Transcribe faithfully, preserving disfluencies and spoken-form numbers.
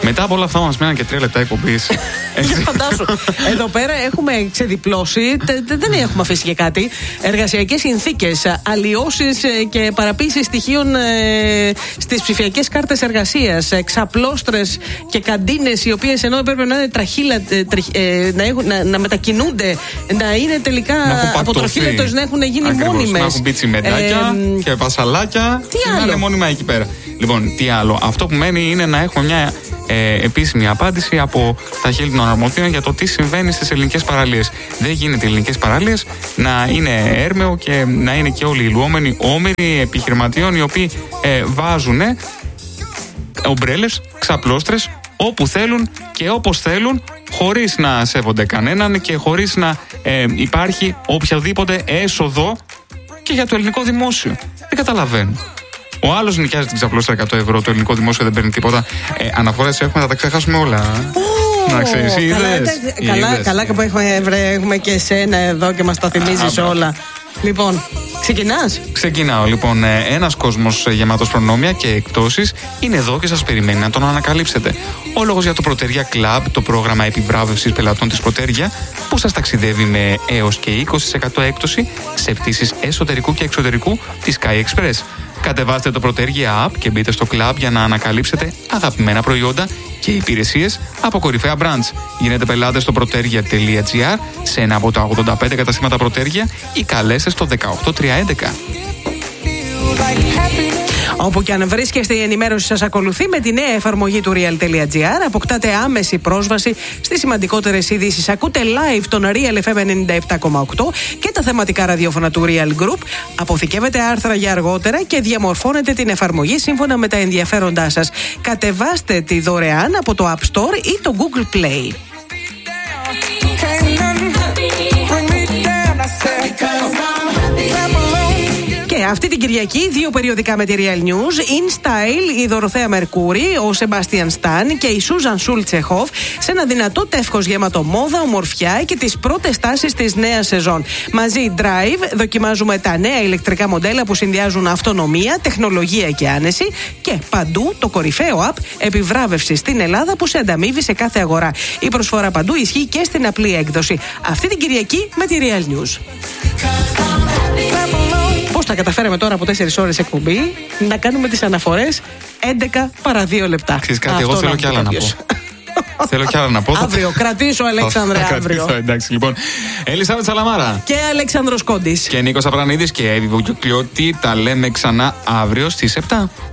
Μετά από όλα αυτά μας μέναν και τρία λεπτά εκπομπής. Φαντάσου. Εδώ πέρα έχουμε ξεδιπλώσει, δεν έχουμε αφήσει και κάτι. Εργασιακές συνθήκες, αλλοιώσεις και παραποίηση στοιχείων στις ψηφιακές κάρτες εργασίας, ξαπλώστρες και καντίνες οι οποίες ενώ έπρεπε να είναι τραχύλα, να, έχουν, να, να μετακινούνται, να είναι τελικά από τροχύλατος, να έχουν γίνει Ακριβώς, μόνιμες. να έχουν μπει τσιμεντάκια ε, και πασαλάκια τι και άλλο? να είναι μόνιμα εκεί πέρα. Λοιπόν, τι άλλο. Αυτό που μένει είναι να έχουμε μια ε, επίσημη απάντηση από τα χείλη των αρμοδίων για το τι συμβαίνει στις ελληνικές παραλίες. Δεν γίνεται οι ελληνικές παραλίες να είναι έρμεο και να είναι και όλοι οι λουόμενοι όμοιροι επιχειρηματιών οι οποίοι ε, βάζουν ομπρέλες, ξαπλώστρες όπου θέλουν και όπως θέλουν, χωρίς να σέβονται κανέναν και χωρίς να ε, υπάρχει οποιαδήποτε έσοδο και για το ελληνικό δημόσιο. Δεν καταλαβαίνω. Ο άλλος νοικιάζει την ξαπλώστρα εκατό ευρώ, το ελληνικό δημόσιο δεν παίρνει τίποτα. Ε, αναφορές έχουμε, θα τα ξεχάσουμε όλα. Oh, να ξέρεις, καλά, είδες. καλά, είδες. καλά που έχουμε, έχουμε και εσένα εδώ και μας τα θυμίζεις Α, όλα. Λοιπόν, ξεκινάς? Ξεκινάω. Λοιπόν, ένας κόσμος γεμάτος προνόμια και εκπτώσεις είναι εδώ και σας περιμένει να τον ανακαλύψετε. Ο λόγος για το Proteria Club, το πρόγραμμα επιβράβευσης πελατών της Proteria, που σας ταξιδεύει με έως και είκοσι τοις εκατό έκπτωση σε πτήσεις εσωτερικού και εξωτερικού της Sky Express. Κατεβάστε το Proteria App και μπείτε στο club για να ανακαλύψετε αγαπημένα προϊόντα και υπηρεσίες από κορυφαία brands. Γίνετε πελάτες στο proteria.gr σε ένα από τα ογδόντα πέντε καταστήματα Proteria ή καλέστε στο δεκαοκτώ τριακόσια έντεκα. Όπου και αν βρίσκεστε, η ενημέρωση σας ακολουθεί με τη νέα εφαρμογή του real.gr. Αποκτάτε άμεση πρόσβαση στις σημαντικότερες ειδήσεις. Ακούτε live τον Real εφ εμ ενενήντα επτά κόμμα οκτώ και τα θεματικά ραδιόφωνα του Real Group. Αποθηκεύετε άρθρα για αργότερα και διαμορφώνετε την εφαρμογή σύμφωνα με τα ενδιαφέροντά σας. Κατεβάστε τη δωρεάν από το App Store ή το Google Play. Και αυτή την Κυριακή δύο περιοδικά με τη Real News. In Style η Δωροθέα Μερκούρη, ο Σεμπάστιαν Σταν και η Σούζαν Σούλτσεχοφ σε ένα δυνατό τεύχος γέματο μόδα, ομορφιά και τις πρώτες τάσεις της νέας σεζόν. Μαζί Drive δοκιμάζουμε τα νέα ηλεκτρικά μοντέλα που συνδυάζουν αυτονομία, τεχνολογία και άνεση και παντού το κορυφαίο app επιβράβευση στην Ελλάδα που σε ανταμείβει σε κάθε αγορά. Η προσφορά παντού ισχύει και στην απλή έκδοση. Αυτή την Κυριακή με τη Real News. Πώς τα καταφέραμε τώρα από τέσσερις ώρες εκπομπή να κάνουμε τις αναφορές έντεκα παρά δύο λεπτά. Ξέρεις κάτι, εγώ θέλω κι άλλα να πω. Θέλω κι άλλα να πω. Αύριο, κρατήσω Αλέξανδρε, αύριο. Εντάξει, λοιπόν. Ελισάβετ Σαλαμάρα. Και Αλέξανδρος Κόντης. Και Νίκος Απρανίδης και Εύη Βουγιουκλιώτη. Τα λέμε ξανά αύριο στις επτά.